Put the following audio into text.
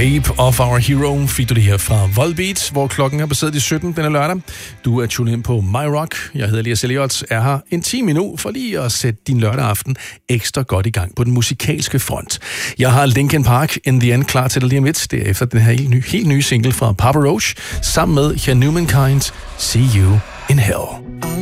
Shape of Our Hero fik du det her fra Volbeat, hvor klokken er passeret de 17 denne lørdag. Du er tunet ind på My Rock. Jeg hedder Elias Elliot, er her en time nu for lige at sætte din lørdag aften ekstra godt i gang på den musikalske front. Jeg har Linkin Park In The End klar til dig lige om lidt. Det er efter den her helt nye single fra Papa Roach, sammen med Humankind, See You in Hell.